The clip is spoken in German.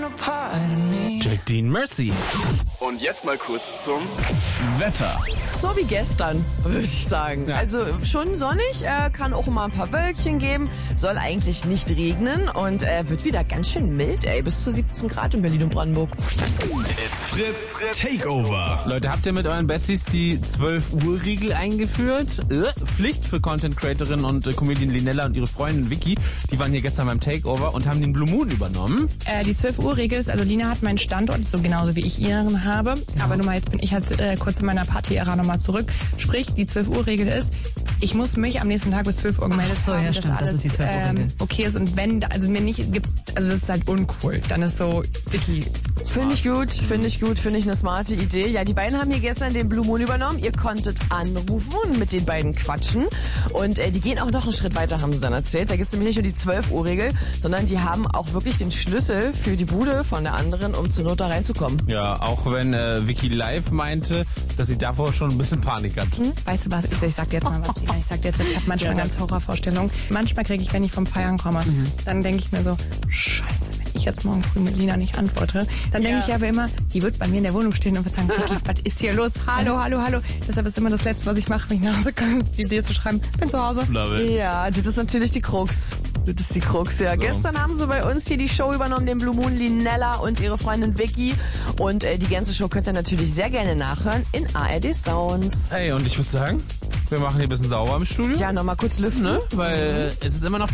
Jack Dean Mercy. Und jetzt mal kurz zum Wetter. So wie gestern, würde ich sagen. Ja. Also schon sonnig, kann auch immer ein paar Wölkchen geben, soll eigentlich nicht regnen und wird wieder ganz schön mild, bis zu 17 Grad in Berlin und Brandenburg. It's Fritz Takeover. Leute, habt ihr mit euren Besties die 12-Uhr-Regel eingeführt? Pflicht für Content-Creatorinnen und Comedian Linella und ihre Freundin Vicky. Die waren hier gestern beim Takeover und haben den Blue Moon übernommen. Die 12-Uhr-Regel ist, also Lina hat meinen Standort, so genauso wie ich ihren habe. Ja. Aber nun mal, jetzt bin ich halt kurz in meiner Party-Ära nochmal zurück. Sprich, die 12-Uhr-Regel ist, ich muss mich am nächsten Tag bis 12 Uhr gemeldet haben, ja, stimmt, dass alles das ist die 12-Uhr-Regel. Okay ist. Und wenn, also mir nicht gibt's, also das ist halt uncool. Dann ist so, Vicky. Finde ich gut, finde ich eine smarte Idee. Ja, die beiden haben hier gestern den Blue Moon übernommen. Ihr konntet anrufen und mit den beiden quatschen. Und die gehen auch noch einen Schritt weiter, haben sie dann erzählt. Da gibt's nämlich nicht nur die 12-Uhr-Regel, sondern die haben auch wirklich den Schlüssel für die Bude von der anderen, um zur Not da reinzukommen. Ja, auch wenn Vicky live meinte, dass sie davor schon ein bisschen Panik hat. Weißt du was, ich sag dir jetzt mal was, Lina. Ich sag dir jetzt was, ich habe manchmal ganz Horrorvorstellungen. Manchmal kriege ich, wenn ich vom Feiern komme, dann denke ich mir so, scheiße, wenn ich jetzt morgen früh mit Lina nicht antworte, dann denke ich aber immer, die wird bei mir in der Wohnung stehen und wird sagen, Vicky, was ist hier los? Hallo. Deshalb ist immer das Letzte, was ich mache, wenn ich nach Hause komme, ist die Idee zu schreiben, bin zu Hause. Love it. Ja, das ist natürlich die Krux. Das ist die Krux, ja. So. Gestern haben sie bei uns hier die Show übernommen, den Blue Moon, Linella und ihre Freundin Vicky. Und die ganze Show könnt ihr natürlich sehr gerne nachhören in ARD Sounds. Hey, und ich würde sagen, wir machen hier ein bisschen sauber im Studio. Ja, nochmal kurz lüften. Weil es ist immer noch